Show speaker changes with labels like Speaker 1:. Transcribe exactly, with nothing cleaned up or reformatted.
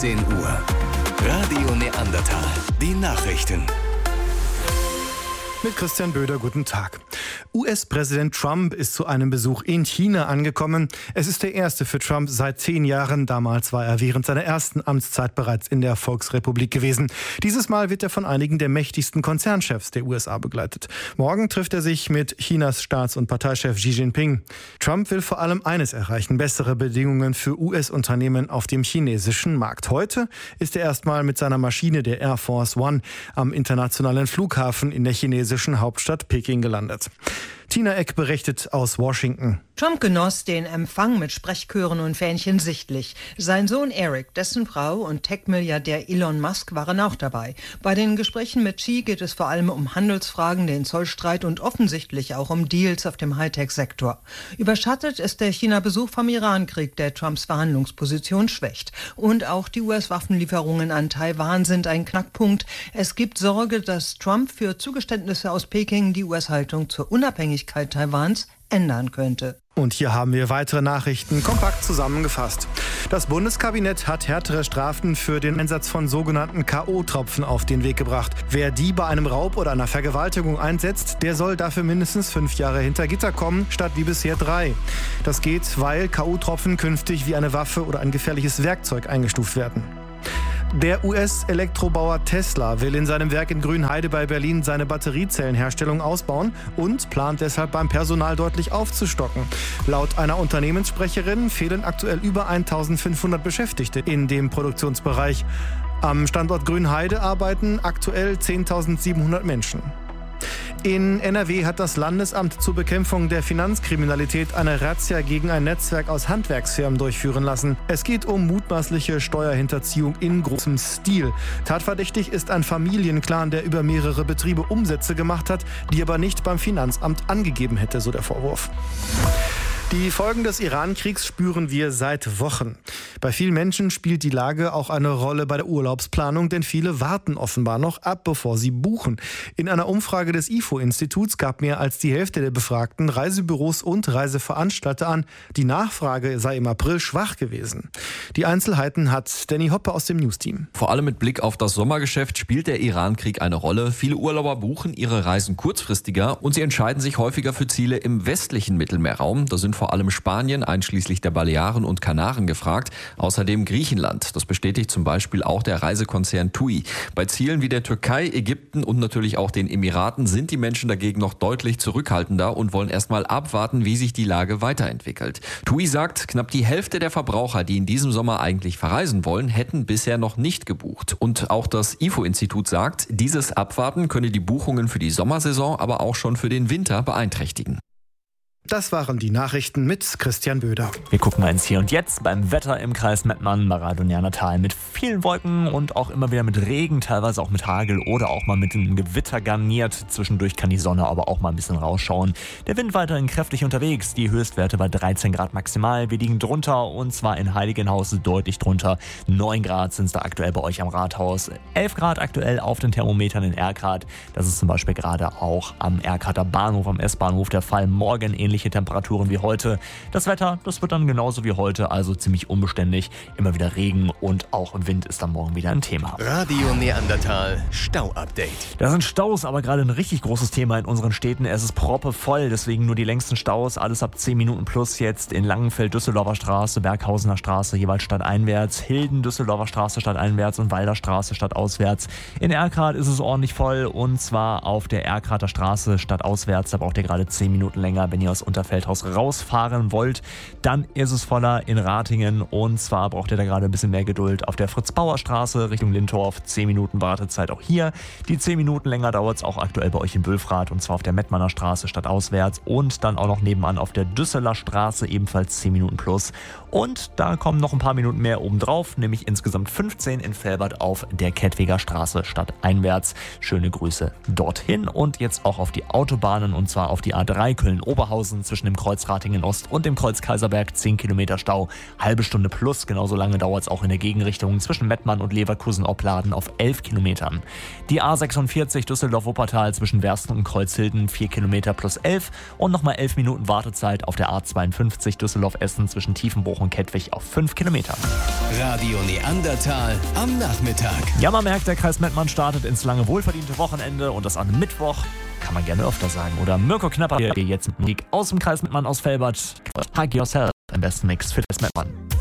Speaker 1: zehn Uhr. Radio Neandertal. Die Nachrichten.
Speaker 2: Mit Christian Böder, guten Tag. U S-Präsident Trump ist zu einem Besuch in China angekommen. Es ist der erste für Trump seit zehn Jahren. Damals war er während seiner ersten Amtszeit bereits in der Volksrepublik gewesen. Dieses Mal wird er von einigen der mächtigsten Konzernchefs der U S A begleitet. Morgen trifft er sich mit Chinas Staats- und Parteichef Xi Jinping. Trump will vor allem eines erreichen: bessere Bedingungen für U S-Unternehmen auf dem chinesischen Markt. Heute ist er erstmal mit seiner Maschine, der Air Force One, am internationalen Flughafen in der chinesischen Hauptstadt Peking gelandet. Tina Eck berichtet aus Washington.
Speaker 3: Trump genoss den Empfang mit Sprechchören und Fähnchen sichtlich. Sein Sohn Eric, dessen Frau und Tech-Milliardär Elon Musk waren auch dabei. Bei den Gesprächen mit Xi geht es vor allem um Handelsfragen, den Zollstreit und offensichtlich auch um Deals auf dem Hightech-Sektor. Überschattet ist der China-Besuch vom Irankrieg, der Trumps Verhandlungsposition schwächt. Und auch die U S-Waffenlieferungen an Taiwan sind ein Knackpunkt. Es gibt Sorge, dass Trump für Zugeständnisse aus Peking die U S-Haltung zur Unabhängigkeit Taiwans ändern könnte.
Speaker 2: Und hier haben wir weitere Nachrichten kompakt zusammengefasst. Das Bundeskabinett hat härtere Strafen für den Einsatz von sogenannten K O-Tropfen auf den Weg gebracht. Wer die bei einem Raub oder einer Vergewaltigung einsetzt, der soll dafür mindestens fünf Jahre hinter Gitter kommen, statt wie bisher drei. Das geht, weil K O-Tropfen künftig wie eine Waffe oder ein gefährliches Werkzeug eingestuft werden. Der U S-Elektrobauer Tesla will in seinem Werk in Grünheide bei Berlin seine Batteriezellenherstellung ausbauen und plant deshalb beim Personal deutlich aufzustocken. Laut einer Unternehmenssprecherin fehlen aktuell über eintausendfünfhundert Beschäftigte in dem Produktionsbereich. Am Standort Grünheide arbeiten aktuell zehntausendsiebenhundert Menschen. In N R W hat das Landesamt zur Bekämpfung der Finanzkriminalität eine Razzia gegen ein Netzwerk aus Handwerksfirmen durchführen lassen. Es geht um mutmaßliche Steuerhinterziehung in großem Stil. Tatverdächtig ist ein Familienclan, der über mehrere Betriebe Umsätze gemacht hat, die aber nicht beim Finanzamt angegeben hätte, so der Vorwurf. Die Folgen des Iran-Kriegs spüren wir seit Wochen. Bei vielen Menschen spielt die Lage auch eine Rolle bei der Urlaubsplanung, denn viele warten offenbar noch ab, bevor sie buchen. In einer Umfrage des I F O-Instituts gab mehr als die Hälfte der Befragten Reisebüros und Reiseveranstalter an, die Nachfrage sei im April schwach gewesen. Die Einzelheiten hat Danny Hoppe aus dem Newsteam.
Speaker 4: Vor allem mit Blick auf das Sommergeschäft spielt der Iran-Krieg eine Rolle. Viele Urlauber buchen ihre Reisen kurzfristiger und sie entscheiden sich häufiger für Ziele im westlichen Mittelmeerraum. Da sind vor allem Spanien, einschließlich der Balearen und Kanaren gefragt. Außerdem Griechenland. Das bestätigt zum Beispiel auch der Reisekonzern TUI. Bei Zielen wie der Türkei, Ägypten und natürlich auch den Emiraten sind die Menschen dagegen noch deutlich zurückhaltender und wollen erstmal abwarten, wie sich die Lage weiterentwickelt. TUI sagt, knapp die Hälfte der Verbraucher, die in diesem Sommer eigentlich verreisen wollen, hätten bisher noch nicht gebucht. Und auch das I F O-Institut sagt, dieses Abwarten könne die Buchungen für die Sommersaison, aber auch schon für den Winter beeinträchtigen.
Speaker 2: Das waren die Nachrichten mit Christian Böder.
Speaker 5: Wir gucken mal ins Hier und Jetzt beim Wetter im Kreis Mettmann bei Radio Neandertal mit vielen Wolken und auch immer wieder mit Regen, teilweise auch mit Hagel oder auch mal mit einem Gewitter garniert. Zwischendurch kann die Sonne aber auch mal ein bisschen rausschauen. Der Wind weiterhin kräftig unterwegs, die Höchstwerte bei dreizehn Grad maximal. Wir liegen drunter und zwar in Heiligenhaus deutlich drunter. neun Grad sind es da aktuell bei euch am Rathaus. elf Grad aktuell auf den Thermometern in Erkrath. Das ist zum Beispiel gerade auch am Erkrather Bahnhof, am S-Bahnhof der Fall. Morgen ähnliche Temperaturen wie heute. Das Wetter, das wird dann genauso wie heute, also ziemlich unbeständig. Immer wieder Regen und auch Wind ist dann morgen wieder ein Thema.
Speaker 1: Radio Neandertal Stau-Update.
Speaker 5: Da sind Staus, aber gerade ein richtig großes Thema in unseren Städten. Es ist proppevoll, deswegen nur die längsten Staus. Alles ab zehn Minuten plus jetzt in Langenfeld, Düsseldorfer Straße, Berghausener Straße, jeweils stadteinwärts, Hilden, Düsseldorfer Straße stadteinwärts und Walder Straße stadtauswärts. In Erkrath ist es ordentlich voll und zwar auf der Erkrather Straße stadtauswärts. Da braucht ihr gerade zehn Minuten länger, wenn ihr aus Unterfeldhaus rausfahren wollt. Dann ist es voller in Ratingen und zwar braucht ihr da gerade ein bisschen mehr Geduld auf der Fritz-Bauer-Straße Richtung Lindorf. zehn Minuten Wartezeit auch hier. Die zehn Minuten länger dauert es auch aktuell bei euch in Wülfrath und zwar auf der Mettmanner Straße stadtauswärts und dann auch noch nebenan auf der Düsseler Straße ebenfalls zehn Minuten plus. Und da kommen noch ein paar Minuten mehr obendrauf, nämlich insgesamt fünfzehn in Velbert auf der Kettwiger Straße stadteinwärts. Schöne Grüße dorthin und jetzt auch auf die Autobahnen und zwar auf die A drei Köln-Oberhausen. Mettmann-Hausen zwischen dem Kreuz Ratingen-Ost und dem Kreuz Kaiserberg zehn Kilometer Stau. Halbe Stunde plus, genauso lange dauert es auch in der Gegenrichtung zwischen Mettmann und Leverkusen-Opladen auf elf Kilometern. Die A sechsundvierzig Düsseldorf-Wuppertal zwischen Wersten und Kreuzhilden vier Kilometer plus elf und nochmal elf Minuten Wartezeit auf der A zweiundfünfzig Düsseldorf-Essen zwischen Tiefenbruch und Kettwig auf fünf Kilometer.
Speaker 1: Radio Neandertal am Nachmittag.
Speaker 5: Ja, man merkt, der Kreis Mettmann startet ins lange wohlverdiente Wochenende und das an Mittwoch. Kann man gerne öfter sagen. Oder Mirko Knapper, hier jetzt mit Musik aus dem Kreis Mettmann aus Velbert. Hug Yourself, im besten Mix für Kreis Mettmann.